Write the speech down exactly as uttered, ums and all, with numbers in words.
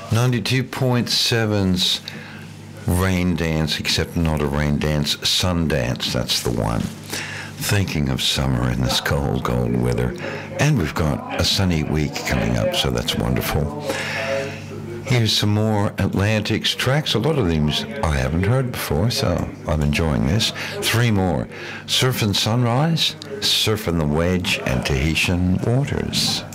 ninety-two point seven's Rain Dance, except not a rain dance, sun dance, that's the one. Thinking of summer in this cold, cold weather. And we've got a sunny week coming up, so that's wonderful. Here's some more Atlantics tracks. A lot of these I haven't heard before, so I'm enjoying this. Three more. Surfin' Sunrise, Surfin' the Wedge, and Tahitian Waters.